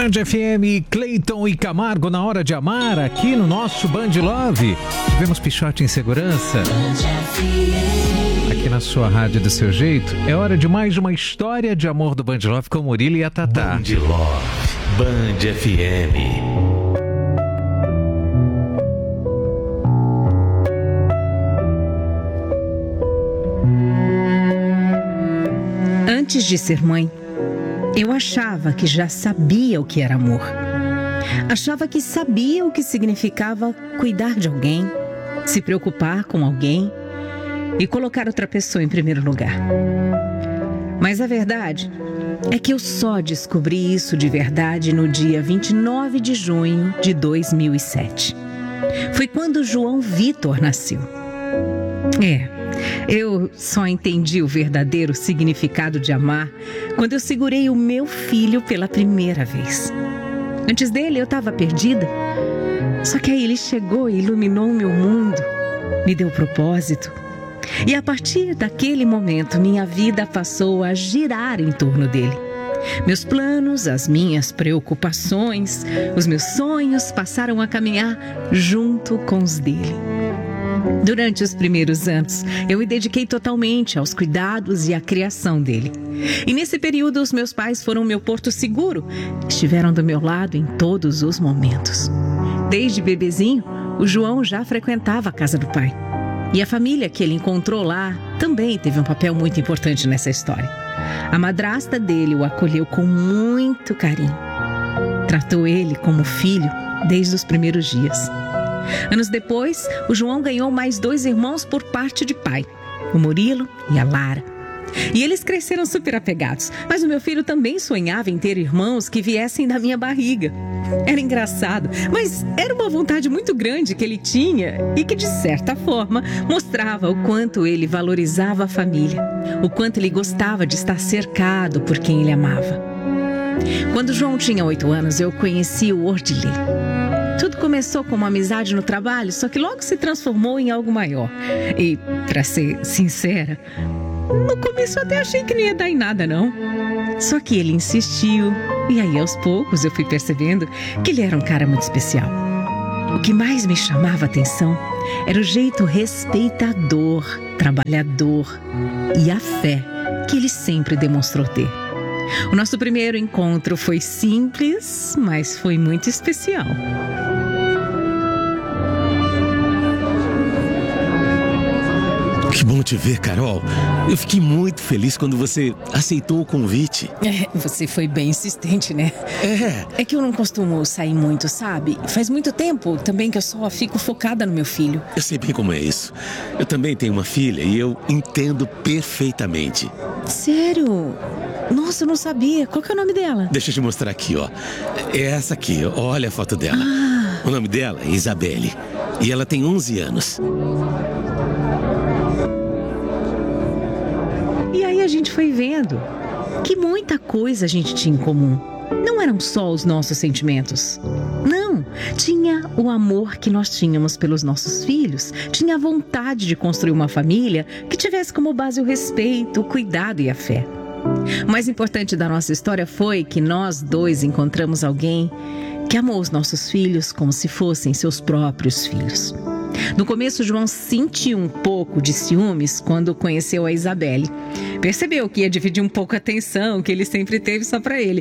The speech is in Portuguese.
Band FM, Cleiton e Camargo na hora de amar, aqui no nosso Band Love. Tivemos Pichote em segurança. Aqui na sua rádio do seu jeito, é hora de mais uma história de amor do Band Love com Murilo e a Tatá. Band Love, Band FM. Antes de ser mãe, eu achava que já sabia o que era amor. Achava que sabia o que significava cuidar de alguém, se preocupar com alguém e colocar outra pessoa em primeiro lugar. Mas a verdade é que eu só descobri isso de verdade no dia 29 de junho de 2007. Foi quando João Vitor nasceu. Eu só entendi o verdadeiro significado de amar quando eu segurei o meu filho pela primeira vez. Antes dele eu estava perdida, só que aí ele chegou e iluminou o meu mundo, me deu propósito. E a partir daquele momento minha vida passou a girar em torno dele. Meus planos, as minhas preocupações, os meus sonhos passaram a caminhar junto com os dele. Durante os primeiros anos, eu me dediquei totalmente aos cuidados e à criação dele. E nesse período, os meus pais foram meu porto seguro. Estiveram do meu lado em todos os momentos. Desde bebezinho, o João já frequentava a casa do pai. E a família que ele encontrou lá também teve um papel muito importante nessa história. A madrasta dele o acolheu com muito carinho. Tratou ele como filho desde os primeiros dias. Anos depois, o João ganhou mais 2 irmãos por parte de pai, o Murilo e a Lara. E eles cresceram super apegados, mas o meu filho também sonhava em ter irmãos que viessem da minha barriga. Era engraçado, mas era uma vontade muito grande que ele tinha e que, de certa forma, mostrava o quanto ele valorizava a família, o quanto ele gostava de estar cercado por quem ele amava. Quando João tinha 8 anos, eu conheci o Ordilê. Tudo começou com uma amizade no trabalho, só que logo se transformou em algo maior. E, pra ser sincera, no começo eu até achei que não ia dar em nada, não. Só que ele insistiu, e aí aos poucos eu fui percebendo que ele era um cara muito especial. O que mais me chamava a atenção era o jeito respeitador, trabalhador e a fé que ele sempre demonstrou ter. O nosso primeiro encontro foi simples, mas foi muito especial. Que bom te ver, Carol. Eu fiquei muito feliz quando você aceitou o convite. Você foi bem insistente, né? É que eu não costumo sair muito, sabe? Faz muito tempo também que eu só fico focada no meu filho. Eu sei bem como é isso. Eu também tenho uma filha e eu entendo perfeitamente. Sério? Nossa, eu não sabia. Qual que é o nome dela? Deixa eu te mostrar aqui, ó. É essa aqui, olha a foto dela. O nome dela é Isabelle. E ela tem 11 anos. E aí a gente foi vendo que muita coisa a gente tinha em comum. Não eram só os nossos sentimentos. Não, tinha o amor que nós tínhamos pelos nossos filhos. Tinha a vontade de construir uma família que tivesse como base o respeito, o cuidado e a fé. O mais importante da nossa história foi que nós dois encontramos alguém que amou os nossos filhos como se fossem seus próprios filhos. No começo, João sentiu um pouco de ciúmes quando conheceu a Isabelle. Percebeu que ia dividir um pouco a atenção que ele sempre teve só para ele.